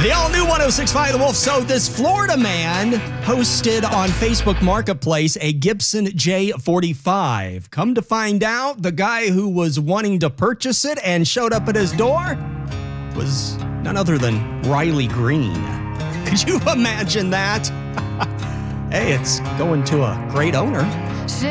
The all-new 106.5 The Wolf. So this Florida man posted on Facebook Marketplace a Gibson J45. Come to find out, the guy who was wanting to purchase it and showed up at his door was none other than Riley Green. Could you imagine that? Hey, it's going to a great owner.